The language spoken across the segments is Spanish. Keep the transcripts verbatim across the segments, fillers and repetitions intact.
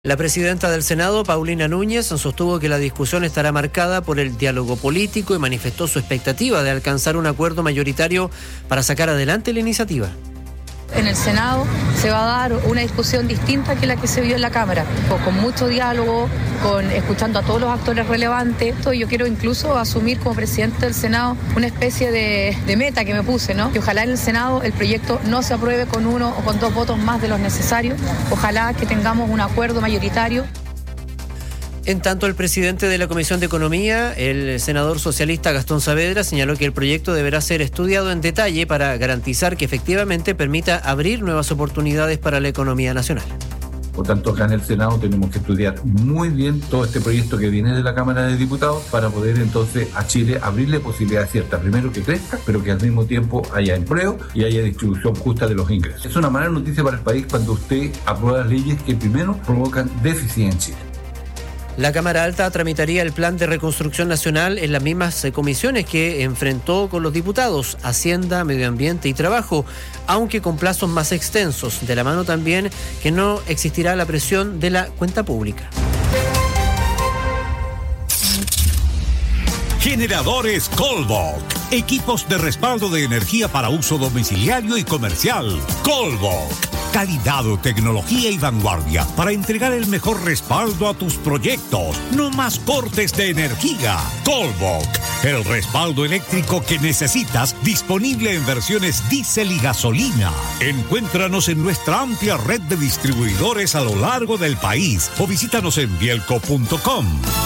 La presidenta del Senado, Paulina Núñez, sostuvo que la discusión estará marcada por el diálogo político y manifestó su expectativa de alcanzar un acuerdo mayoritario para sacar adelante la iniciativa. En el Senado se va a dar una discusión distinta que la que se vio en la Cámara, con, con mucho diálogo, con escuchando a todos los actores relevantes. Yo quiero incluso asumir como presidente del Senado una especie de, de meta que me puse, ¿no? Que ojalá en el Senado el proyecto no se apruebe con uno o con dos votos más de los necesarios. Ojalá que tengamos un acuerdo mayoritario. En tanto, el presidente de la Comisión de Economía, el senador socialista Gastón Saavedra, señaló que el proyecto deberá ser estudiado en detalle para garantizar que efectivamente permita abrir nuevas oportunidades para la economía nacional. Por tanto, acá en el Senado tenemos que estudiar muy bien todo este proyecto que viene de la Cámara de Diputados para poder entonces a Chile abrirle posibilidades ciertas. Primero que crezca, pero que al mismo tiempo haya empleo y haya distribución justa de los ingresos. Es una mala noticia para el país cuando usted aprueba leyes que primero provocan déficit en Chile. La Cámara Alta tramitaría el Plan de Reconstrucción Nacional en las mismas comisiones que enfrentó con los diputados, Hacienda, Medio Ambiente y Trabajo, aunque con plazos más extensos, de la mano también que no existirá la presión de la cuenta pública. Generadores Colbok. Equipos de respaldo de energía para uso domiciliario y comercial. Colbok. Calidad, tecnología y vanguardia para entregar el mejor respaldo a tus proyectos. No más cortes de energía. Colbok. El respaldo eléctrico que necesitas, disponible en versiones diésel y gasolina. Encuéntranos en nuestra amplia red de distribuidores a lo largo del país o visítanos en bielco punto com.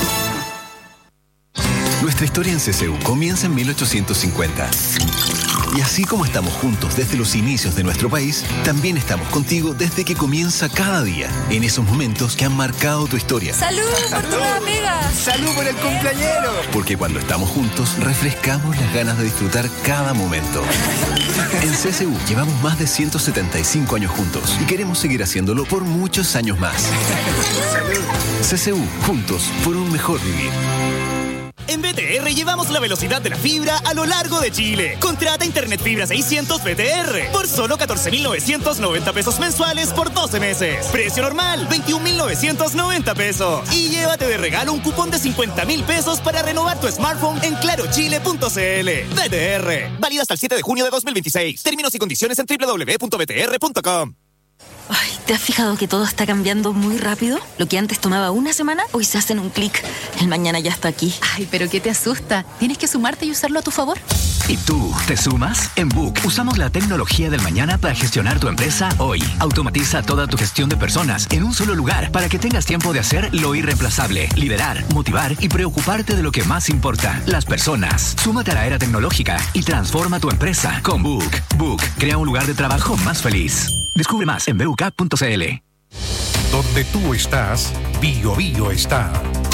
Nuestra historia en C C U comienza en mil ochocientos cincuenta. Y así como estamos juntos desde los inicios de nuestro país, también estamos contigo desde que comienza cada día, en esos momentos que han marcado tu historia. ¡Salud por tu nueva amiga! ¡Salud por el cumpleañero! Porque cuando estamos juntos, refrescamos las ganas de disfrutar cada momento. En C C U llevamos más de ciento setenta y cinco años juntos y queremos seguir haciéndolo por muchos años más. ¡Salud! C C U, juntos por un mejor vivir. En B T R llevamos la velocidad de la fibra a lo largo de Chile. Contrata Internet Fibra seiscientos B T R por solo catorce mil novecientos noventa pesos mensuales por doce meses. Precio normal, veintiún mil novecientos noventa pesos. Y llévate de regalo un cupón de cincuenta mil pesos para renovar tu smartphone en claro chile punto c l. B T R. Válido hasta el siete de junio de dos mil veintiséis. Términos y condiciones en doble u doble u doble u punto b t r punto com. Ay, ¿te has fijado que todo está cambiando muy rápido? Lo que antes tomaba una semana, hoy se hace en un clic. El mañana ya está aquí. Ay, pero ¿qué te asusta? Tienes que sumarte y usarlo a tu favor. ¿Y tú, te sumas? En Book usamos la tecnología del mañana para gestionar tu empresa hoy. Automatiza toda tu gestión de personas en un solo lugar para que tengas tiempo de hacer lo irreemplazable, liderar, motivar y preocuparte de lo que más importa, las personas. Súmate a la era tecnológica y transforma tu empresa con Book. Book crea un lugar de trabajo más feliz. Descubre más en b u k punto c l. Donde tú estás, Bio Bio está.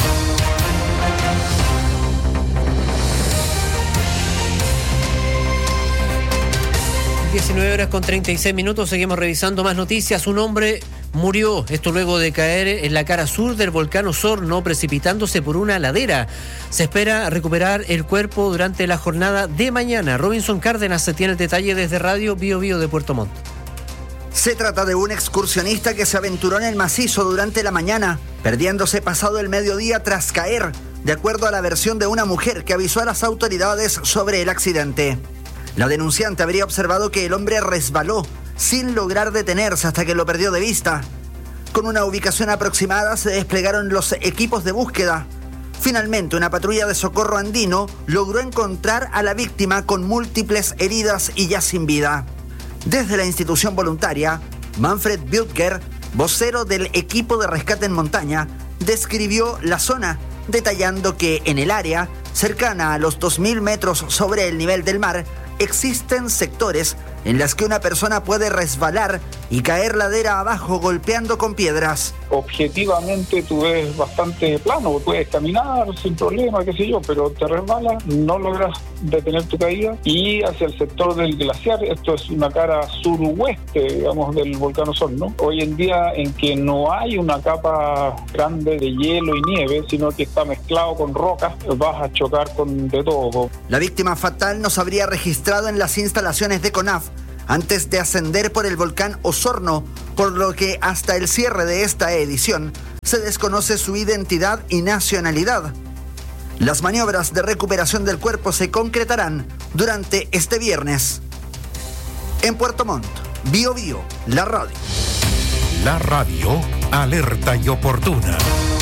diecinueve horas con treinta y seis minutos, seguimos revisando más noticias. Un hombre murió, esto luego de caer en la cara sur del volcán Osorno, precipitándose por una ladera. Se espera recuperar el cuerpo durante la jornada de mañana. Robinson Cárdenas se tiene el detalle desde Radio Bio Bio de Puerto Montt. Se trata de un excursionista que se aventuró en el macizo durante la mañana, perdiéndose pasado el mediodía tras caer, de acuerdo a la versión de una mujer que avisó a las autoridades sobre el accidente. La denunciante habría observado que el hombre resbaló sin lograr detenerse hasta que lo perdió de vista. Con una ubicación aproximada se desplegaron los equipos de búsqueda. Finalmente, una patrulla de socorro andino logró encontrar a la víctima con múltiples heridas y ya sin vida. Desde la institución voluntaria, Manfred Butker, vocero del equipo de rescate en montaña, describió la zona, detallando que en el área, cercana a los dos mil metros sobre el nivel del mar, existen sectores en las que una persona puede resbalar y caer ladera abajo golpeando con piedras. Objetivamente tú ves bastante plano, puedes caminar sin problema, qué sé yo, pero te resbalas, no logras detener tu caída y hacia el sector del glaciar, esto es una cara suroeste, digamos, del volcán Osorno. Hoy en día en que no hay una capa grande de hielo y nieve, sino que está mezclado con rocas, vas a chocar con de todo. La víctima fatal no se habría registrado en las instalaciones de CONAF antes de ascender por el volcán Osorno, por lo que hasta el cierre de esta edición Se desconoce su identidad y nacionalidad. Las maniobras de recuperación del cuerpo se concretarán durante este viernes. En Puerto Montt, Bio Bio, la radio. La radio alerta y oportuna.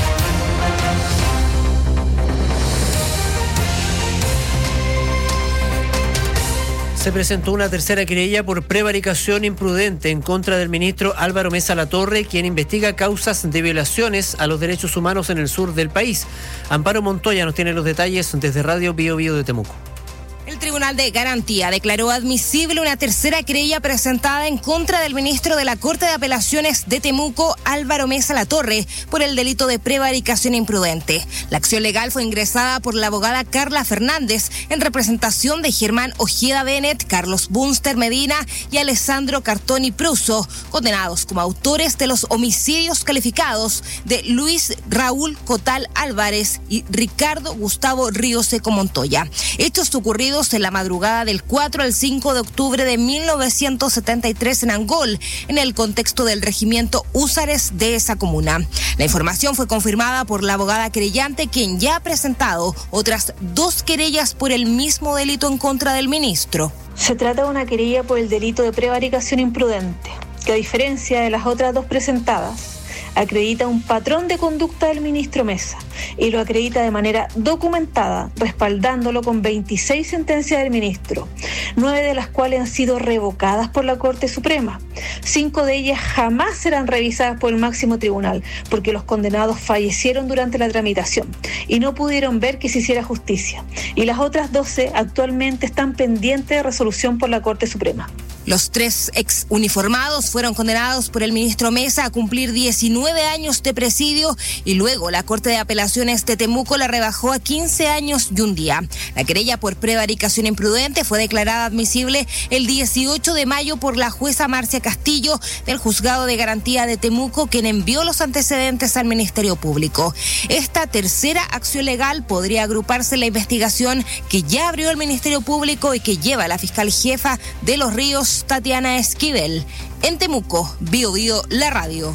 Se presentó una tercera querella por prevaricación imprudente en contra del ministro Álvaro Mesa Latorre, quien investiga causas de violaciones a los derechos humanos en el sur del país. Amparo Montoya nos tiene los detalles desde Radio Bio Bio de Temuco. El Tribunal de Garantía declaró admisible una tercera querella presentada en contra del ministro de la Corte de Apelaciones de Temuco, Álvaro Mesa Latorre, por el delito de prevaricación imprudente. La acción legal fue ingresada por la abogada Carla Fernández en representación de Germán Ojeda Bennett, Carlos Bunster Medina y Alessandro Cartoni Pruso, condenados como autores de los homicidios calificados de Luis Raúl Cotal Álvarez y Ricardo Gustavo Ríos Seco Montoya. Hechos ocurridos en la madrugada del cuatro al cinco de octubre de mil novecientos setenta y tres en Angol, en el contexto del regimiento Húsares de esa comuna. La información fue confirmada por la abogada querellante, quien ya ha presentado otras dos querellas por el mismo delito en contra del ministro. Se trata de una querella por el delito de prevaricación imprudente, que a diferencia de las otras dos presentadas, acredita un patrón de conducta del ministro Mesa y lo acredita de manera documentada, respaldándolo con veintiséis sentencias del ministro, nueve de las cuales han sido revocadas por la Corte Suprema. Cinco de ellas jamás serán revisadas por el máximo tribunal, porque los condenados fallecieron durante la tramitación y no pudieron ver que se hiciera justicia. Y las otras doce actualmente están pendientes de resolución por la Corte Suprema. Los tres ex uniformados fueron condenados por el ministro Mesa a cumplir diecinueve años de presidio y luego la Corte de Apelaciones de Temuco la rebajó a quince años y un día. La querella por prevaricación imprudente fue declarada admisible el dieciocho de mayo por la jueza Marcia Castillo del Juzgado de Garantía de Temuco, quien envió los antecedentes al Ministerio Público. Esta tercera acción legal podría agruparse en la investigación que ya abrió el Ministerio Público y que lleva la fiscal jefa de Los Ríos, Tatiana Esquivel. En Temuco, Bio Bio, la radio.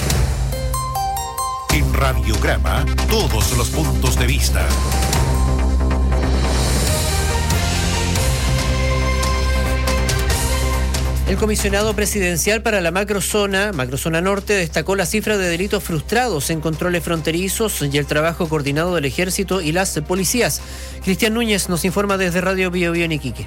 En Radiograma, todos los puntos de vista. El comisionado presidencial para la macrozona, macrozona norte, destacó la cifra de delitos frustrados en controles fronterizos y el trabajo coordinado del ejército y las policías. Cristian Núñez nos informa desde Radio Bio Bio en Iquique.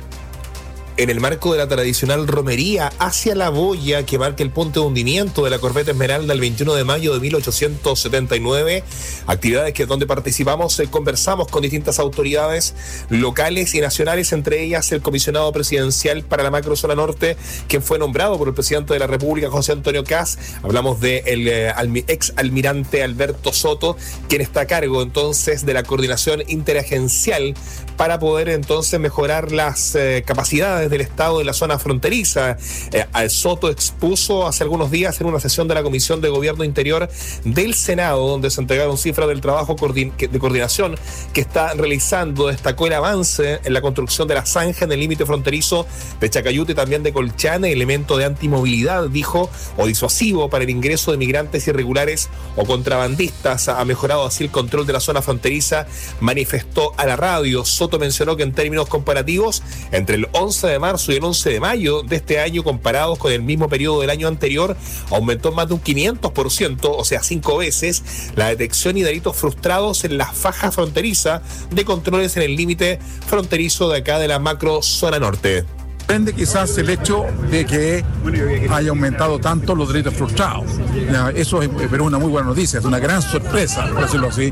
En el marco de la tradicional romería hacia la boya que marca el punto de hundimiento de la corbeta Esmeralda el veintiuno de mayo de mil ochocientos setenta y nueve, actividades que donde participamos, eh, conversamos con distintas autoridades locales y nacionales, entre ellas el comisionado presidencial para la macrozona norte, quien fue nombrado por el presidente de la República, José Antonio Kast. Hablamos de el eh, almi, ex almirante Alberto Soto, quien está a cargo entonces de la coordinación interagencial para poder entonces mejorar las eh, capacidades del Estado de la zona fronteriza. Eh, al Soto expuso hace algunos días en una sesión de la Comisión de Gobierno Interior del Senado, donde se entregaron cifras del trabajo coordin- de coordinación que está realizando. Destacó el avance en la construcción de la zanja en el límite fronterizo de Chacayute y también de Colchane, elemento de antimovilidad, dijo, o disuasivo para el ingreso de migrantes irregulares o contrabandistas. Ha mejorado así el control de la zona fronteriza, manifestó a la radio. Soto mencionó que en términos comparativos, entre el once de marzo y el once de mayo de este año, comparados con el mismo periodo del año anterior, aumentó más de un quinientos por ciento, o sea, cinco veces, la detección y delitos frustrados en la faja fronteriza de controles en el límite fronterizo de acá de la macro zona norte. Depende quizás el hecho de que haya aumentado tanto los delitos frustrados. Eso es, pero es una muy buena noticia, es una gran sorpresa, por decirlo así.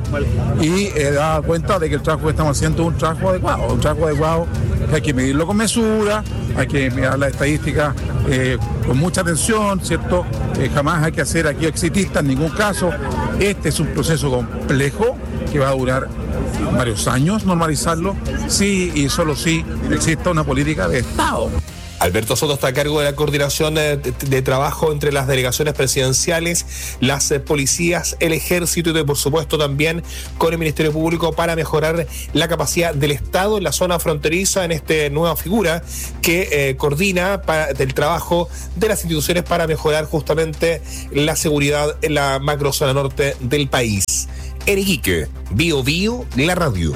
Y eh, da cuenta de que el trabajo que estamos haciendo es un trabajo adecuado, un trabajo adecuado que hay que medirlo con mesura, hay que mirar las estadísticas eh, con mucha atención, ¿cierto? Eh, jamás hay que hacer aquí exitistas en ningún caso. Este es un proceso complejo que va a durar varios años normalizarlo, sí y solo sí exista una política de Estado. Alberto Soto está a cargo de la coordinación de, de trabajo entre las delegaciones presidenciales, las eh, policías, el ejército y, por supuesto, también con el Ministerio Público para mejorar la capacidad del Estado en la zona fronteriza, en esta nueva figura que eh, coordina para, del trabajo de las instituciones para mejorar justamente la seguridad en la macrozona norte del país. En Iquique, Bio Bio, la radio.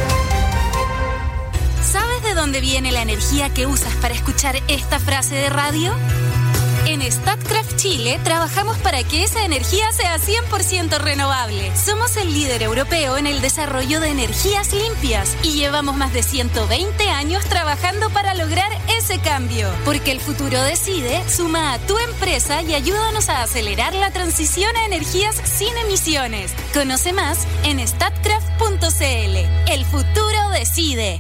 ¿Sabes de dónde viene la energía que usas para escuchar esta frase de radio? En Statkraft Chile trabajamos para que esa energía sea cien por ciento renovable. Somos el líder europeo en el desarrollo de energías limpias y llevamos más de ciento veinte años trabajando para lograr ese cambio. Porque el futuro decide, suma a tu empresa y ayúdanos a acelerar la transición a energías sin emisiones. Conoce más en statkraft punto c l. El futuro decide.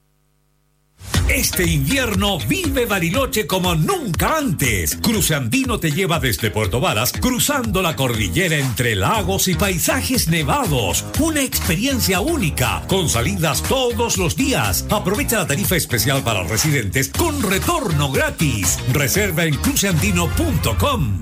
Este invierno vive Bariloche como nunca antes. Cruce Andino te lleva desde Puerto Varas, cruzando la cordillera entre lagos y paisajes nevados. Una experiencia única, con salidas todos los días. Aprovecha la tarifa especial para residentes con retorno gratis. Reserva en cruce andino punto com.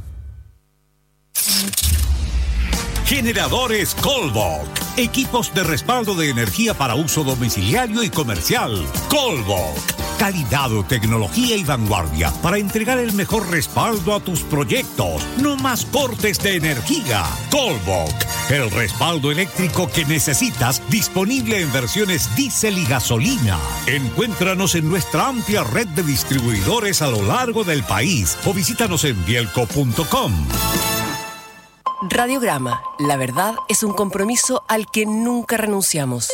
Generadores Colbok. Equipos de respaldo de energía para uso domiciliario y comercial. Colbok. Calidad, tecnología y vanguardia para entregar el mejor respaldo a tus proyectos. No más cortes de energía. Colbok. El respaldo eléctrico que necesitas, disponible en versiones diésel y gasolina. Encuéntranos en nuestra amplia red de distribuidores a lo largo del país o visítanos en bielco punto com. Radiograma. La verdad es un compromiso al que nunca renunciamos.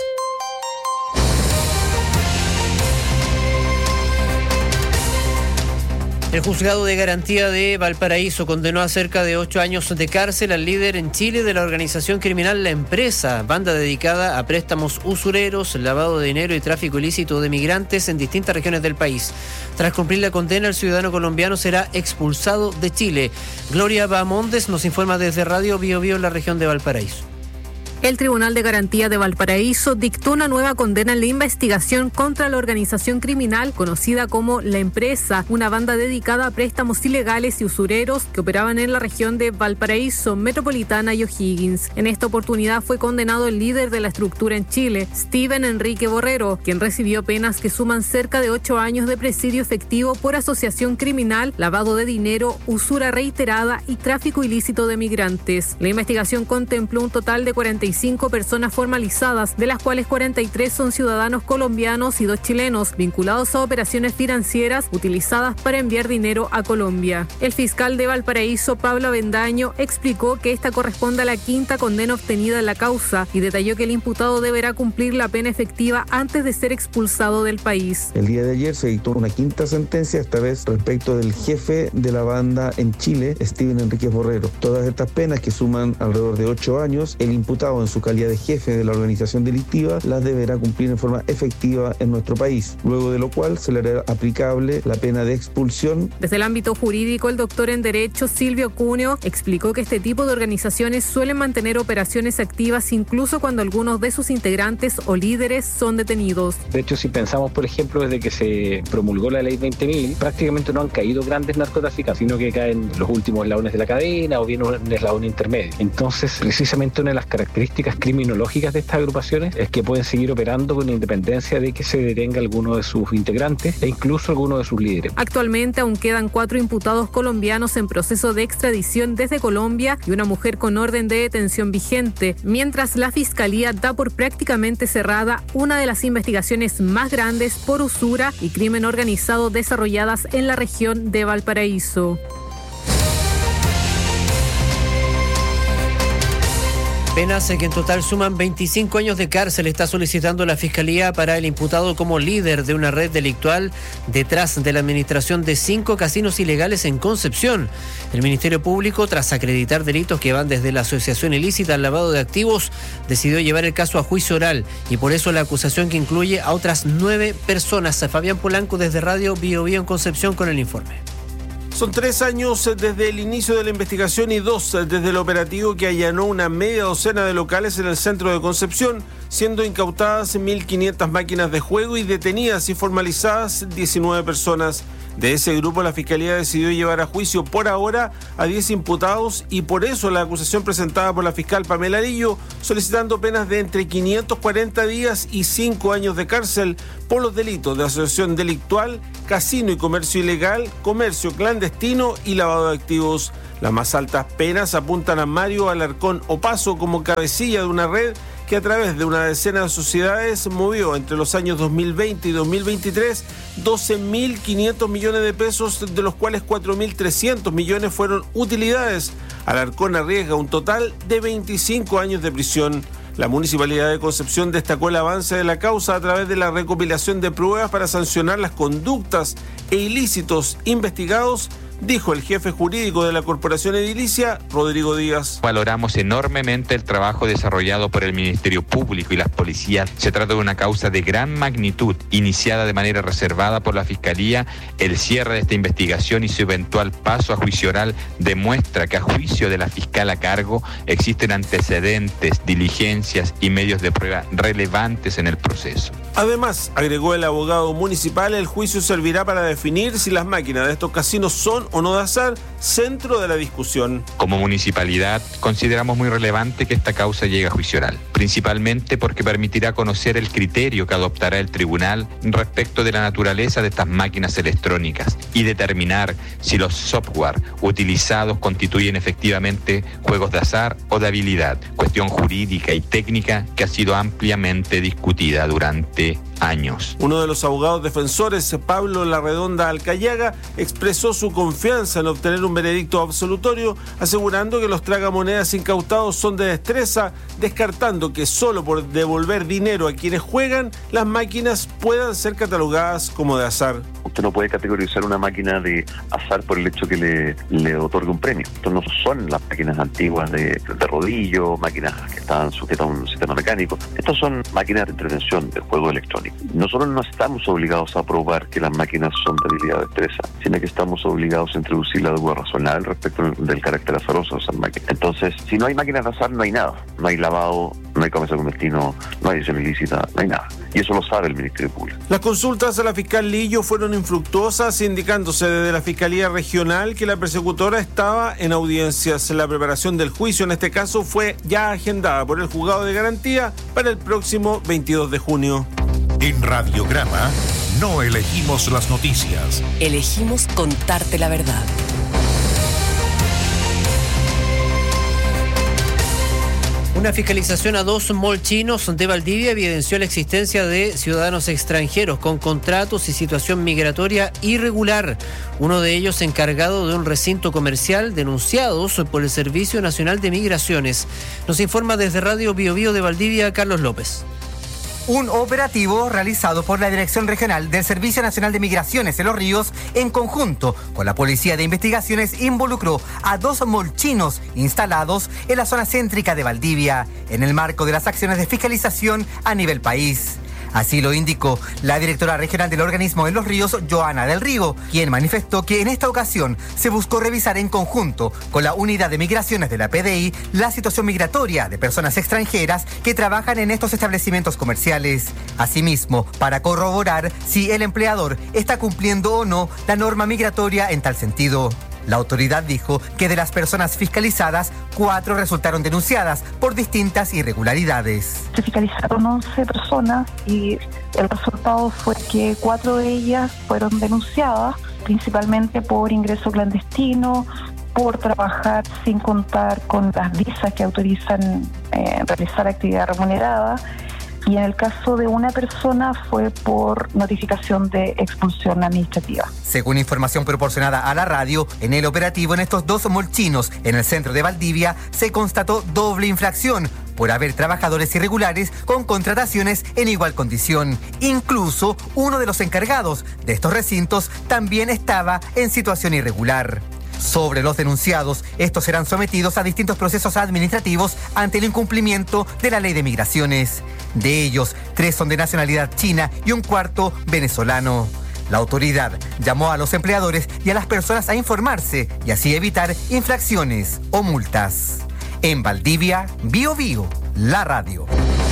El juzgado de garantía de Valparaíso condenó a cerca de ocho años de cárcel al líder en Chile de la organización criminal La Empresa, banda dedicada a préstamos usureros, lavado de dinero y tráfico ilícito de migrantes en distintas regiones del país. Tras cumplir la condena, el ciudadano colombiano será expulsado de Chile. Gloria Bamondes nos informa desde Radio Bio Bio en la región de Valparaíso. El Tribunal de Garantía de Valparaíso dictó una nueva condena en la investigación contra la organización criminal conocida como La Empresa, una banda dedicada a préstamos ilegales y usureros que operaban en la región de Valparaíso, Metropolitana y O'Higgins. En esta oportunidad fue condenado el líder de la estructura en Chile, Steven Enrique Borrero, quien recibió penas que suman cerca de ocho años de presidio efectivo por asociación criminal, lavado de dinero, usura reiterada y tráfico ilícito de migrantes. La investigación contempló un total de cuarenta y cinco personas formalizadas, de las cuales cuarenta y tres son ciudadanos colombianos y dos chilenos, vinculados a operaciones financieras utilizadas para enviar dinero a Colombia. El fiscal de Valparaíso, Pablo Avendaño, explicó que esta corresponde a la quinta condena obtenida en la causa y detalló que el imputado deberá cumplir la pena efectiva antes de ser expulsado del país. El día de ayer se dictó una quinta sentencia, esta vez respecto del jefe de la banda en Chile, Steven Enríquez Borrero. Todas estas penas, que suman alrededor de ocho años, el imputado en su calidad de jefe de la organización delictiva las deberá cumplir en forma efectiva en nuestro país, luego de lo cual se le hará aplicable la pena de expulsión. Desde el ámbito jurídico, el doctor en Derecho Silvio Cuneo explicó que este tipo de organizaciones suelen mantener operaciones activas incluso cuando algunos de sus integrantes o líderes son detenidos. De hecho, si pensamos, por ejemplo, desde que se promulgó la ley veinte mil, prácticamente no han caído grandes narcotraficantes, sino que caen los últimos eslabones de la cadena o bien un eslabón intermedio. Entonces, precisamente una de las características criminológicas de estas agrupaciones es que pueden seguir operando con independencia de que se detenga alguno de sus integrantes e incluso alguno de sus líderes. Actualmente aún quedan cuatro imputados colombianos en proceso de extradición desde Colombia y una mujer con orden de detención vigente, mientras la Fiscalía da por prácticamente cerrada una de las investigaciones más grandes por usura y crimen organizado desarrolladas en la región de Valparaíso. Penas que en total suman veinticinco años de cárcel está solicitando la Fiscalía para el imputado como líder de una red delictual detrás de la administración de cinco casinos ilegales en Concepción. El Ministerio Público, tras acreditar delitos que van desde la asociación ilícita al lavado de activos, decidió llevar el caso a juicio oral y por eso la acusación que incluye a otras nueve personas. Fabián Polanco desde Radio Bio Bio en Concepción con el informe. Son tres años desde el inicio de la investigación y dos desde el operativo que allanó una media docena de locales en el centro de Concepción, siendo incautadas mil quinientas máquinas de juego y detenidas y formalizadas diecinueve personas. De ese grupo, la Fiscalía decidió llevar a juicio por ahora a diez imputados y por eso la acusación presentada por la fiscal Pamela Lillo, solicitando penas de entre quinientos cuarenta días y cinco años de cárcel por los delitos de asociación delictual, casino y comercio ilegal, comercio clandestino y lavado de activos. Las más altas penas apuntan a Mario Alarcón Opaso como cabecilla de una red que a través de una decena de sociedades movió entre los años dos mil veinte y dos mil veintitrés doce mil quinientos millones de pesos, de los cuales cuatro mil trescientos millones fueron utilidades. Alarcón arriesga un total de veinticinco años de prisión. La Municipalidad de Concepción destacó el avance de la causa a través de la recopilación de pruebas para sancionar las conductas e ilícitos investigados, dijo el jefe jurídico de la Corporación Edilicia, Rodrigo Díaz. Valoramos enormemente el trabajo desarrollado por el Ministerio Público y las policías. Se trata de una causa de gran magnitud, iniciada de manera reservada por la Fiscalía. El cierre de esta investigación y su eventual paso a juicio oral demuestra que a juicio de la fiscal a cargo existen antecedentes, diligencias y medios de prueba relevantes en el proceso. Además, agregó el abogado municipal, el juicio servirá para definir si las máquinas de estos casinos son o no de azar, centro de la discusión. Como municipalidad, consideramos muy relevante que esta causa llegue a juicio oral, principalmente porque permitirá conocer el criterio que adoptará el tribunal respecto de la naturaleza de estas máquinas electrónicas y determinar si los software utilizados constituyen efectivamente juegos de azar o de habilidad, cuestión jurídica y técnica que ha sido ampliamente discutida durante años. Uno de los abogados defensores, Pablo Larredonda Alcayaga, expresó su confianza en obtener un veredicto absolutorio, asegurando que los tragamonedas incautados son de destreza, descartando que solo por devolver dinero a quienes juegan, las máquinas puedan ser catalogadas como de azar. Usted no puede categorizar una máquina de azar por el hecho que le, le otorgue un premio. Estos no son las máquinas antiguas de, de rodillo, máquinas que estaban sujetas a un sistema mecánico. Estas son máquinas de intervención del juego electrónico. Nosotros no estamos obligados a probar que las máquinas son de habilidad o destreza, sino que estamos obligados a introducir la duda razonable respecto del carácter azaroso de esas máquinas. Entonces, si no hay máquinas de azar, no hay nada. No hay lavado, no hay comercio clandestino, no hay edición ilícita, no hay nada. Y eso lo sabe el Ministerio Público. Las consultas a la fiscal Lillo fueron infructuosas, indicándose desde la Fiscalía Regional que la persecutora estaba en audiencias. La preparación del juicio en este caso fue ya agendada por el juzgado de garantía para el próximo veintidós de junio. En Radiograma no elegimos las noticias. Elegimos contarte la verdad. Una fiscalización a dos mall chinos de Valdivia evidenció la existencia de ciudadanos extranjeros con contratos y situación migratoria irregular. Uno de ellos encargado de un recinto comercial, denunciados por el Servicio Nacional de Migraciones. Nos informa desde Radio Bio Bio de Valdivia, Carlos López. Un operativo realizado por la Dirección Regional del Servicio Nacional de Migraciones de Los Ríos, en conjunto con la Policía de Investigaciones, involucró a dos molchinos instalados en la zona céntrica de Valdivia, en el marco de las acciones de fiscalización a nivel país. Así lo indicó la directora regional del organismo en Los Ríos, Joana del Rigo, quien manifestó que en esta ocasión se buscó revisar en conjunto con la Unidad de Migraciones de la P D I la situación migratoria de personas extranjeras que trabajan en estos establecimientos comerciales. Asimismo, para corroborar si el empleador está cumpliendo o no la norma migratoria en tal sentido. La autoridad dijo que de las personas fiscalizadas, cuatro resultaron denunciadas por distintas irregularidades. Se fiscalizaron once personas y el resultado fue que cuatro de ellas fueron denunciadas, principalmente por ingreso clandestino, por trabajar sin contar con las visas que autorizan eh, realizar actividad remunerada. Y en el caso de una persona fue por notificación de expulsión administrativa. Según información proporcionada a la radio, en el operativo en estos dos molchinos en el centro de Valdivia se constató doble infracción por haber trabajadores irregulares con contrataciones en igual condición. Incluso uno de los encargados de estos recintos también estaba en situación irregular. Sobre los denunciados, estos serán sometidos a distintos procesos administrativos ante el incumplimiento de la ley de migraciones. De ellos, tres son de nacionalidad china y un cuarto venezolano. La autoridad llamó a los empleadores y a las personas a informarse y así evitar infracciones o multas. En Valdivia, Bio Bio, la radio.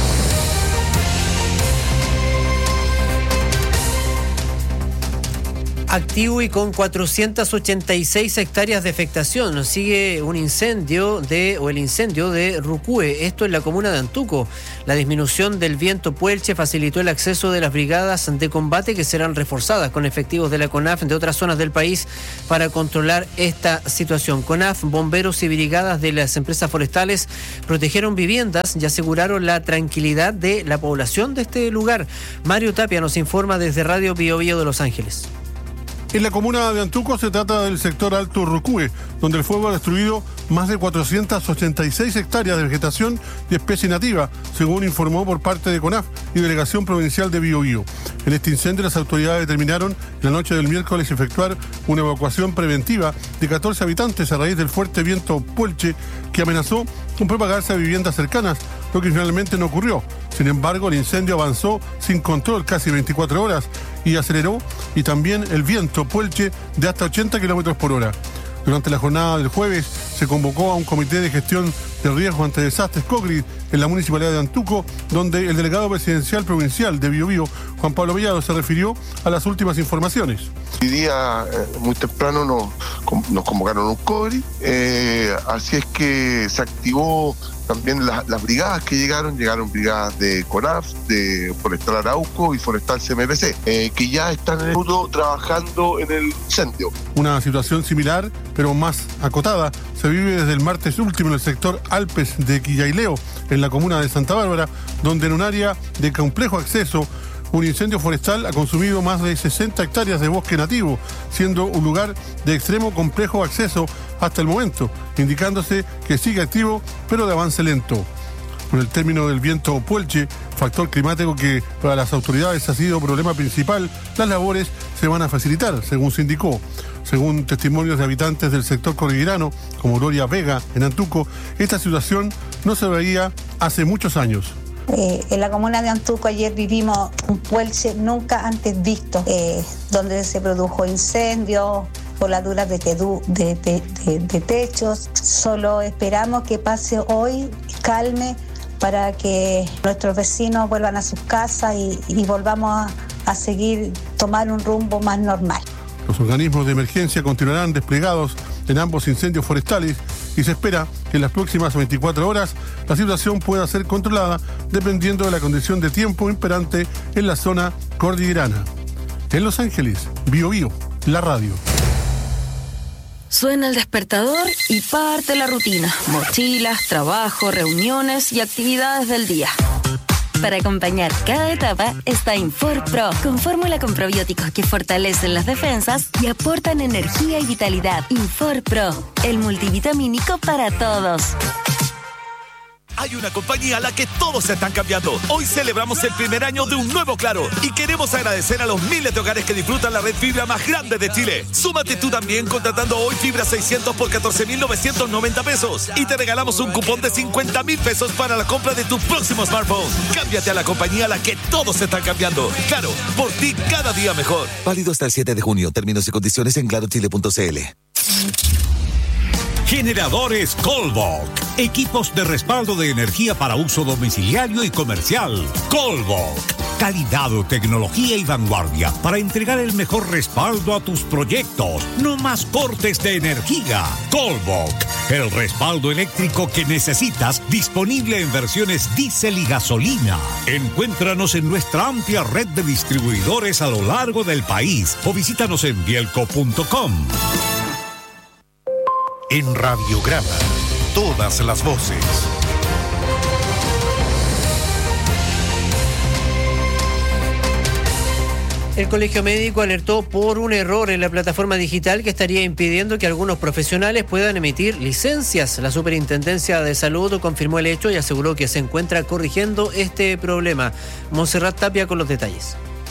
Activo y con cuatrocientas ochenta y seis hectáreas de afectación. Sigue un incendio de, o el incendio de Rucúe, esto en la comuna de Antuco. La disminución del viento Puelche facilitó el acceso de las brigadas de combate que serán reforzadas con efectivos de la CONAF de otras zonas del país para controlar esta situación. CONAF, bomberos y brigadas de las empresas forestales protegieron viviendas y aseguraron la tranquilidad de la población de este lugar. Mario Tapia nos informa desde Radio Bio Bio de Los Ángeles. En la comuna de Antuco se trata del sector Alto Rucúe, donde el fuego ha destruido más de cuatrocientas ochenta y seis hectáreas de vegetación y especie nativa, según informó por parte de CONAF y Delegación Provincial de Bio Bio. En este incendio las autoridades determinaron en la noche del miércoles efectuar una evacuación preventiva de catorce habitantes a raíz del fuerte viento Puelche que amenazó con propagarse a viviendas cercanas, lo que finalmente no ocurrió. Sin embargo, el incendio avanzó sin control casi veinticuatro horas y aceleró y también el viento Puelche de hasta ochenta kilómetros por hora. Durante la jornada del jueves se convocó a un comité de gestión de riesgo ante desastres COGRI en la municipalidad de Antuco, donde el delegado presidencial provincial de Bio Bio, Juan Pablo Mellado, se refirió a las últimas informaciones. Hoy día, eh, muy temprano, nos, nos convocaron un COGRI, eh, así es que se activó también la, las brigadas que llegaron, llegaron brigadas de CONAF, de Forestal Arauco y Forestal C M P C, eh, que ya están en el punto trabajando en el incendio. Una situación similar, pero más acotada, se vive desde el martes último en el sector Alpes de Quillaileo, en la comuna de Santa Bárbara, donde en un área de complejo acceso un incendio forestal ha consumido más de sesenta hectáreas de bosque nativo, siendo un lugar de extremo complejo acceso hasta el momento, indicándose que sigue activo, pero de avance lento. Con el término del viento Puelche, factor climático que para las autoridades ha sido problema principal, las labores se van a facilitar, según se indicó. Según testimonios de habitantes del sector cordillerano, como Gloria Vega, en Antuco, esta situación no se veía hace muchos años. Eh, en la comuna de Antuco ayer vivimos un Puelche nunca antes visto, eh, donde se produjo incendios, voladuras de, tedu, de, de, de, de techos. Solo esperamos que pase hoy, calme, para que nuestros vecinos vuelvan a sus casas y, y volvamos a, a seguir, tomar un rumbo más normal. Los organismos de emergencia continuarán desplegados en ambos incendios forestales y se espera que en las próximas veinticuatro horas la situación pueda ser controlada dependiendo de la condición de tiempo imperante en la zona cordillerana. En Los Ángeles, Bio Bio, la radio. Suena el despertador y parte la rutina. Mochilas, trabajo, reuniones y actividades del día. Para acompañar cada etapa está Infor Pro, con fórmula con probióticos que fortalecen las defensas y aportan energía y vitalidad. Infor Pro, el multivitamínico para todos. Hay una compañía a la que todos se están cambiando. Hoy celebramos el primer año de un nuevo Claro y queremos agradecer a los miles de hogares que disfrutan la red fibra más grande de Chile. Súmate tú también contratando hoy fibra seiscientos por catorce mil novecientos noventa pesos y te regalamos un cupón de cincuenta mil pesos para la compra de tu próximo smartphone. Cámbiate a la compañía a la que todos se están cambiando. Claro, por ti cada día mejor. Válido hasta el siete de junio. Términos y condiciones en claro chile punto c l. Generadores Colvolk. Equipos de respaldo de energía para uso domiciliario y comercial. Colvolk. Calidad, tecnología y vanguardia para entregar el mejor respaldo a tus proyectos. No más cortes de energía. Colvolk. El respaldo eléctrico que necesitas, disponible en versiones diésel y gasolina. Encuéntranos en nuestra amplia red de distribuidores a lo largo del país o visítanos en bielco punto com. En Radiograma, todas las voces. El Colegio Médico alertó por un error en la plataforma digital que estaría impidiendo que algunos profesionales puedan emitir licencias. La Superintendencia de Salud confirmó el hecho y aseguró que se encuentra corrigiendo este problema. Montserrat Tapia con los detalles.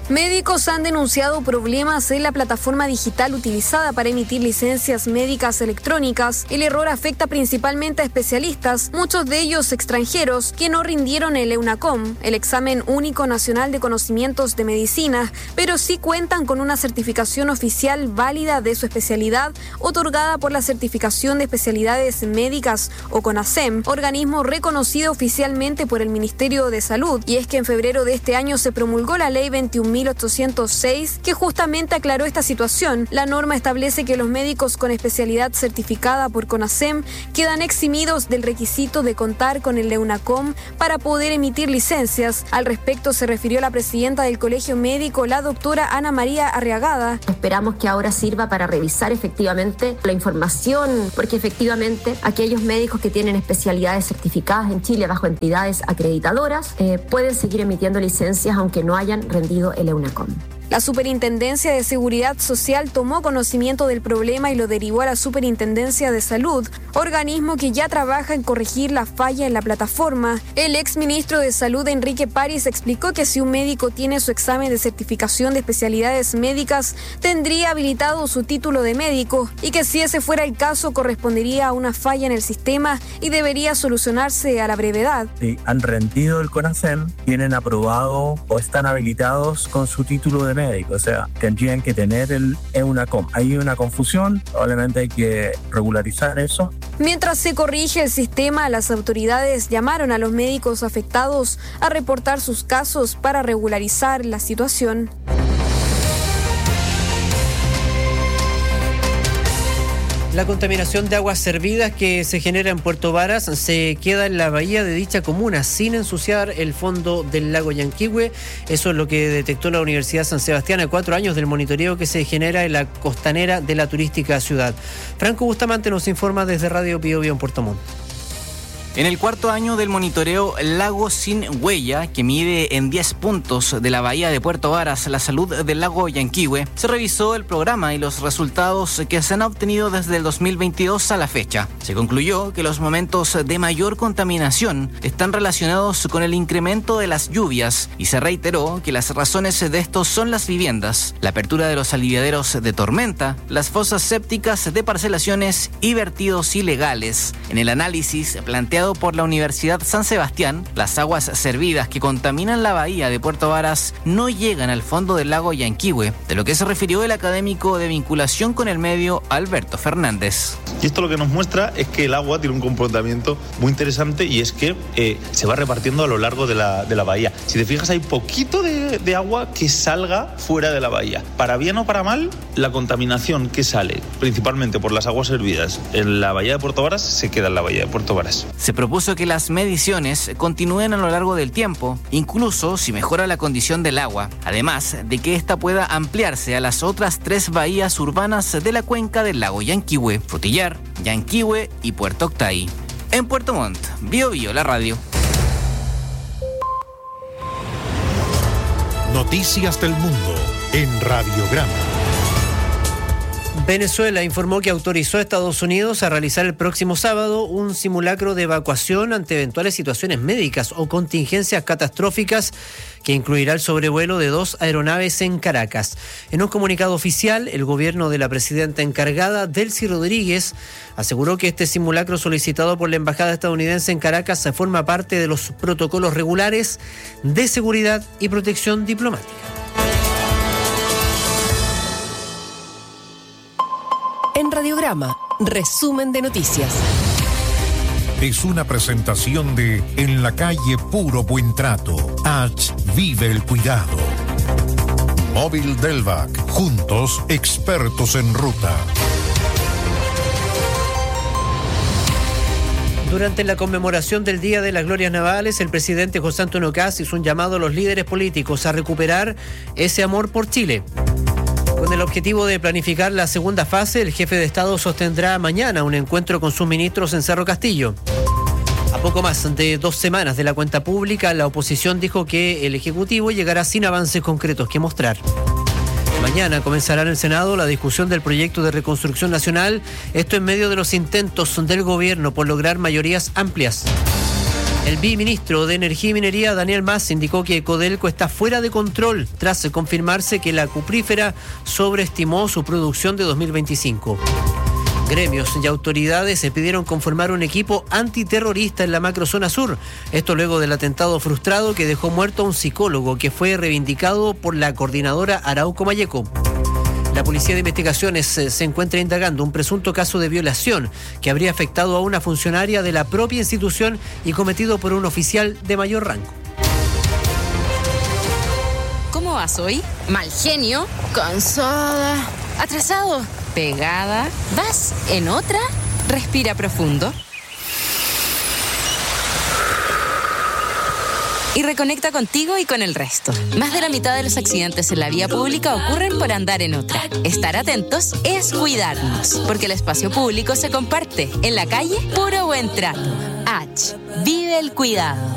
Médicos han denunciado problemas en la plataforma digital utilizada para emitir licencias médicas electrónicas. El error afecta principalmente a especialistas, muchos de ellos extranjeros, que no rindieron el EUNACOM, el examen único nacional de conocimientos de medicina, pero sí cuentan con una certificación oficial válida de su especialidad, otorgada por la Certificación de Especialidades Médicas o CONASEM, organismo reconocido oficialmente por el Ministerio de Salud. Y es que en febrero de este año se promulgó la Ley veintiún mil ochocientos seis, que justamente aclaró esta situación. La norma establece que los médicos con especialidad certificada por CONASEM quedan eximidos del requisito de contar con el EUNACOM para poder emitir licencias. Al respecto se refirió la presidenta del Colegio Médico, la doctora Ana María Arriagada. Esperamos que ahora sirva para revisar efectivamente la información, porque efectivamente aquellos médicos que tienen especialidades certificadas en Chile bajo entidades acreditadoras eh, pueden seguir emitiendo licencias aunque no hayan rendido el EUNACOM. La Superintendencia de Seguridad Social tomó conocimiento del problema y lo derivó a la Superintendencia de Salud, organismo que ya trabaja en corregir la falla en la plataforma. El exministro de Salud, Enrique París, explicó que si un médico tiene su examen de certificación de especialidades médicas, tendría habilitado su título de médico y que si ese fuera el caso correspondería a una falla en el sistema y debería solucionarse a la brevedad. Si han rendido el CONASEM, tienen aprobado o están habilitados con su título de médico. Médico, o sea, tendrían que tener el EUNACOM. Hay una confusión, probablemente hay que regularizar eso. Mientras se corrige el sistema, las autoridades llamaron a los médicos afectados a reportar sus casos para regularizar la situación. La contaminación de aguas servidas que se genera en Puerto Varas se queda en la bahía de dicha comuna sin ensuciar el fondo del lago Yanquihue. Eso es lo que detectó la Universidad San Sebastián a cuatro años del monitoreo que se genera en la costanera de la turística ciudad. Franco Bustamante nos informa desde Radio Pío Pío en Puerto Montt. En el cuarto año del monitoreo Lago Sin Huella, que mide en diez puntos de la bahía de Puerto Varas la salud del lago Yanquihue, se revisó el programa y los resultados que se han obtenido desde el dos mil veintidós a la fecha. Se concluyó que los momentos de mayor contaminación están relacionados con el incremento de las lluvias y se reiteró que las razones de estos son las viviendas, la apertura de los aliviaderos de tormenta, las fosas sépticas de parcelaciones y vertidos ilegales. En el análisis planteado por la Universidad San Sebastián, las aguas servidas que contaminan la bahía de Puerto Varas no llegan al fondo del lago Yanquihue, de lo que se refirió el académico de vinculación con el medio Alberto Fernández. Y esto lo que nos muestra es que el agua tiene un comportamiento muy interesante y es que eh, se va repartiendo a lo largo de la, de la bahía. Si te fijas, hay poquito de, de agua que salga fuera de la bahía. Para bien o para mal, la contaminación que sale principalmente por las aguas servidas en la bahía de Puerto Varas se queda en la bahía de Puerto Varas. Se propuso que las mediciones continúen a lo largo del tiempo, incluso si mejora la condición del agua, además de que ésta pueda ampliarse a las otras tres bahías urbanas de la cuenca del lago Yanquihue, Frutillar, Yanquihue y Puerto Octay. En Puerto Montt, Bio Bio, la radio. Noticias del Mundo en Radiograma. Venezuela informó que autorizó a Estados Unidos a realizar el próximo sábado un simulacro de evacuación ante eventuales situaciones médicas o contingencias catastróficas que incluirá el sobrevuelo de dos aeronaves en Caracas. En un comunicado oficial, el gobierno de la presidenta encargada, Delcy Rodríguez, aseguró que este simulacro solicitado por la embajada estadounidense en Caracas forma parte de los protocolos regulares de seguridad y protección diplomática. En Radiograma, resumen de noticias. Es una presentación de En la calle Puro Buen Trato. H. Vive el cuidado. Móvil Delvac. Juntos, expertos en ruta. Durante la conmemoración del Día de las Glorias Navales, el presidente José Antonio Kast hizo un llamado a los líderes políticos a recuperar ese amor por Chile. Con el objetivo de planificar la segunda fase, el jefe de Estado sostendrá mañana un encuentro con sus ministros en Cerro Castillo. A poco más de dos semanas de la cuenta pública, la oposición dijo que el Ejecutivo llegará sin avances concretos que mostrar. Mañana comenzará en el Senado la discusión del proyecto de reconstrucción nacional, esto en medio de los intentos del gobierno por lograr mayorías amplias. El viceministro de Energía y Minería, Daniel Mas, indicó que Codelco está fuera de control tras confirmarse que la cuprífera sobreestimó su producción de dos mil veinticinco. Gremios y autoridades se pidieron conformar un equipo antiterrorista en la macrozona sur. Esto luego del atentado frustrado que dejó muerto a un psicólogo que fue reivindicado por la coordinadora Arauco Mayeco. La Policía de Investigaciones se encuentra indagando un presunto caso de violación que habría afectado a una funcionaria de la propia institución y cometido por un oficial de mayor rango. ¿Cómo vas hoy? Mal genio, cansada, atrasado, pegada. ¿Vas en otra? Respira profundo. Y reconecta contigo y con el resto. Más de la mitad de los accidentes en la vía pública ocurren por andar en otra. Estar atentos es cuidarnos, porque el espacio público se comparte. En la calle, puro buen trato. H. Vive el cuidado.